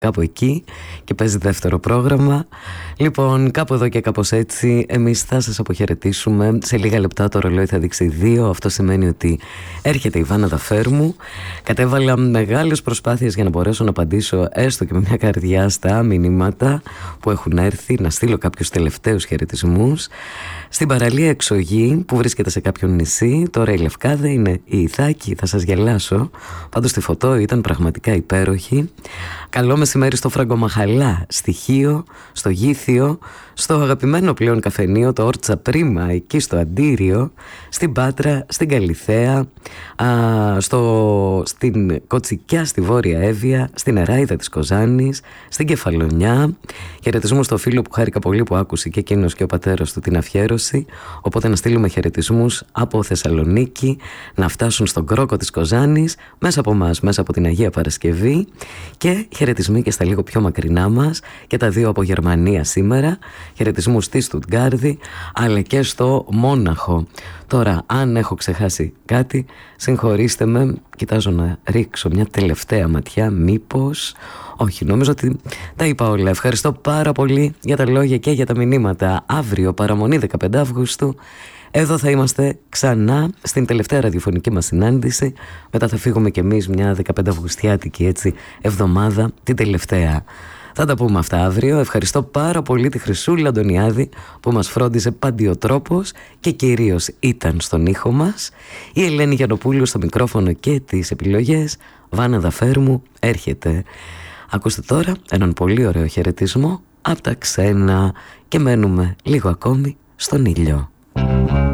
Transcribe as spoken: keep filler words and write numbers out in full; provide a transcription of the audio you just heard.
κάπου εκεί και παίζει δεύτερο πρόγραμμα. Λοιπόν, κάπου εδώ και κάπως έτσι εμείς θα σας αποχαιρετήσουμε. Σε λίγα λεπτά το ρολόι θα δείξει δύο. Αυτό σημαίνει ότι έρχεται η Βάνα Δαφέρμου. Κατέβαλα μεγάλες προσπάθειες για να μπορέσω να απαντήσω έστω και με μια καρδιά στα μηνύματα που έχουν έρθει, να στείλω κάποιους τελευταίους χαιρετισμούς. Στην παραλία Εξογή που βρίσκεται σε κάποιο νησί, τώρα η Λευκάδα είναι η Ιθάκη, θα σας γελάσω. Πάντως τη φωτό ήταν πραγματικά υπέροχη. Καλό μεσημέρι στο Φραγκομαχαλά, στη Χίο, στο Γήθιο, στο αγαπημένο πλέον καφενείο, το Όρτσα Πρίμα, εκεί στο Αντίριο, στην Πάτρα, στην Καλιθέα, α, στο, στην Κοτσικιά, στη Βόρεια Εύβοια, στην Εράιδα της Κοζάνης, στην Κεφαλονιά. Χαιρετισμούς στο φίλο που χάρηκα πολύ που άκουσε και εκείνος και ο πατέρας του την αφιέρωση. Οπότε να στείλουμε χαιρετισμούς από Θεσσαλονίκη, να φτάσουν στον Κρόκο της Κοζάνης, μέσα από εμάς, μέσα από την Αγία Παρασκευή, και χαιρετισμοί και στα λίγο πιο μακρινά μας, και τα δύο από Γερμανία σήμερα. Χαιρετισμούς στη Στουτγκάρδη αλλά και στο Μόναχο. Τώρα, αν έχω ξεχάσει κάτι, συγχωρήστε με, κοιτάζω να ρίξω μια τελευταία ματιά, μήπως... Όχι, νομίζω ότι τα είπα όλα. Ευχαριστώ πάρα πολύ για τα λόγια και για τα μηνύματα. Αύριο, παραμονή δεκαπέντε Αυγούστου, εδώ θα είμαστε ξανά στην τελευταία ραδιοφωνική μας συνάντηση. Μετά θα φύγουμε κι εμείς μια δεκαπέντε Αυγουστιάτικη έτσι εβδομάδα, την τελευταία. Θα τα πούμε αυτά αύριο. Ευχαριστώ πάρα πολύ τη Χρυσούλα Αντωνιάδη που μας φρόντιζε παντιοτρόπος και κυρίως ήταν στον ήχο μας. Η Ελένη Γιαννοπούλου στο μικρόφωνο και τις επιλογές. Βάνα Δαφέρμου έρχεται. Ακούστε τώρα έναν πολύ ωραίο χαιρετισμό από τα ξένα και μένουμε λίγο ακόμη στον ήλιο.